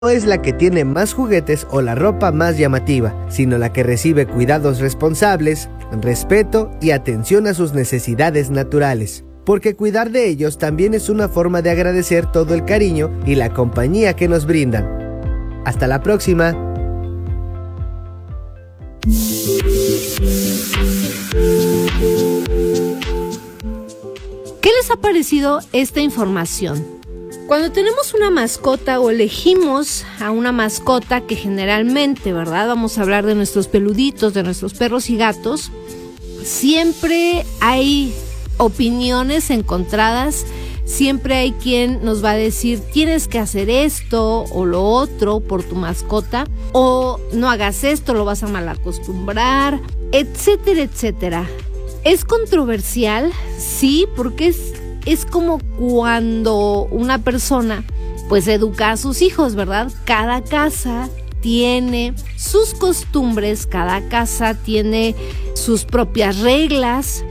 no es la que tiene más juguetes o la ropa más llamativa, sino la que recibe cuidados responsables, respeto y atención a sus necesidades naturales. Porque cuidar de ellos también es una forma de agradecer todo el cariño y la compañía que nos brindan. Hasta la próxima. ¿Qué les ha parecido esta información? Cuando tenemos una mascota o elegimos a una mascota, que generalmente, ¿verdad? Vamos a hablar de nuestros peluditos, de nuestros perros y gatos. Siempre hay opiniones encontradas, siempre hay quien nos va a decir tienes que hacer esto o lo otro por tu mascota, o no hagas esto, lo vas a malacostumbrar, etcétera, etcétera. Es controversial, sí, porque es como cuando una persona pues educa a sus hijos, ¿verdad? Cada casa tiene sus costumbres, cada casa tiene sus propias reglas.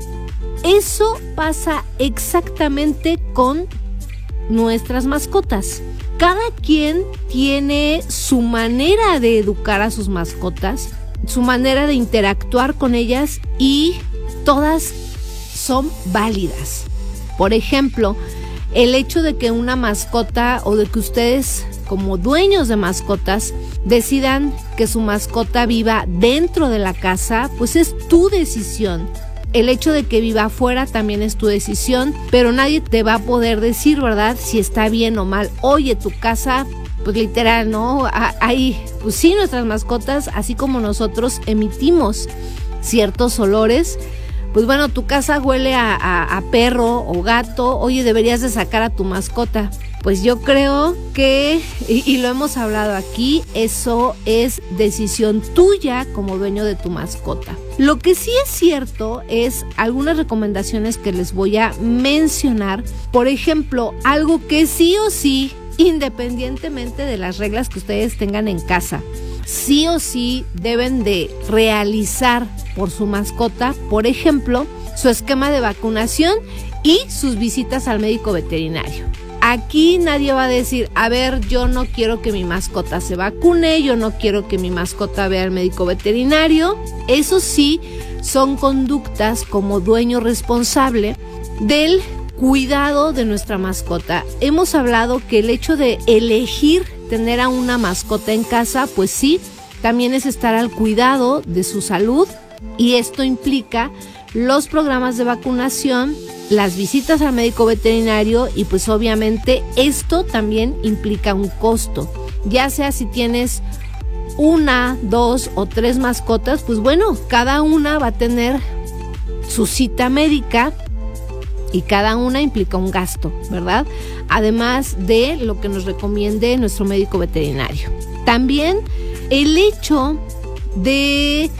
Eso pasa exactamente con nuestras mascotas. Cada quien tiene su manera de educar a sus mascotas, su manera de interactuar con ellas, y todas son válidas. Por ejemplo, el hecho de que una mascota o de que ustedes como dueños de mascotas decidan que su mascota viva dentro de la casa, pues es tu decisión. El hecho de que viva afuera también es tu decisión, pero nadie te va a poder decir, ¿verdad?, si está bien o mal. Oye, tu casa, pues literal, ¿no? Ahí, pues sí, nuestras mascotas, así como nosotros emitimos ciertos olores, pues bueno, tu casa huele a perro o gato, oye, deberías de sacar a tu mascota. Pues yo creo que, y lo hemos hablado aquí, eso es decisión tuya como dueño de tu mascota. Lo que sí es cierto es algunas recomendaciones que les voy a mencionar. Por ejemplo, algo que sí o sí, independientemente de las reglas que ustedes tengan en casa, sí o sí deben de realizar por su mascota, por ejemplo, su esquema de vacunación y sus visitas al médico veterinario. Aquí nadie va a decir, a ver, yo no quiero que mi mascota se vacune, yo no quiero que mi mascota vea al médico veterinario. Eso sí, son conductas como dueño responsable del cuidado de nuestra mascota. Hemos hablado que el hecho de elegir tener a una mascota en casa, pues sí, también es estar al cuidado de su salud, y esto implica los programas de vacunación, las visitas al médico veterinario, y pues obviamente esto también implica un costo. Ya sea si tienes 1, 2 o 3 mascotas, pues bueno, cada una va a tener su cita médica y cada una implica un gasto, ¿verdad? Además de lo que nos recomiende nuestro médico veterinario. También el hecho de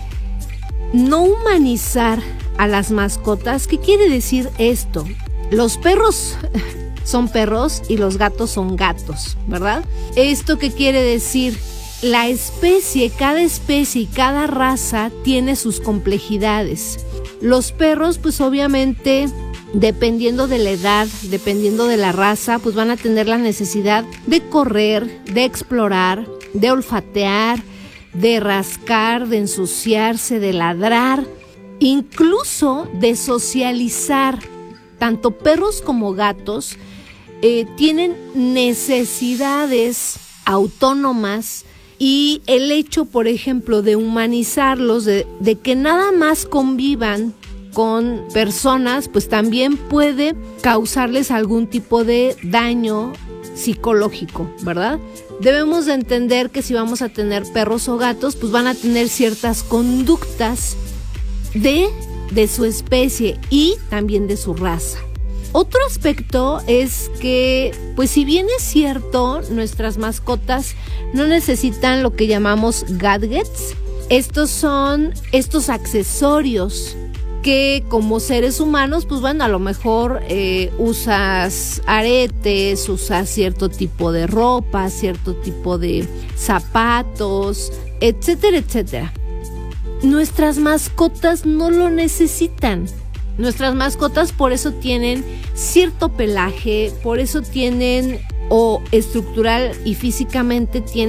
no humanizar a las mascotas. ¿Qué quiere decir esto? Los perros son perros y los gatos son gatos, ¿verdad? ¿Esto qué quiere decir? La especie, cada especie y cada raza tiene sus complejidades. Los perros, pues obviamente, dependiendo de la edad, dependiendo de la raza, pues van a tener la necesidad de correr, de explorar, de olfatear, de rascar, de ensuciarse, de ladrar, incluso de socializar. Tanto perros como gatos tienen necesidades autónomas, y el hecho, por ejemplo, de humanizarlos, de que nada más convivan con personas, pues también puede causarles algún tipo de daño psicológico, ¿verdad? Debemos de entender que si vamos a tener perros o gatos, pues van a tener ciertas conductas de su especie y también de su raza. Otro aspecto es que, pues si bien es cierto, nuestras mascotas no necesitan lo que llamamos gadgets. Estos son estos accesorios que como seres humanos, pues bueno, a lo mejor usas aretes, usas cierto tipo de ropa, cierto tipo de zapatos, etcétera, etcétera. Nuestras mascotas no lo necesitan. Nuestras mascotas por eso tienen cierto pelaje, por eso tienen o estructural y físicamente tiene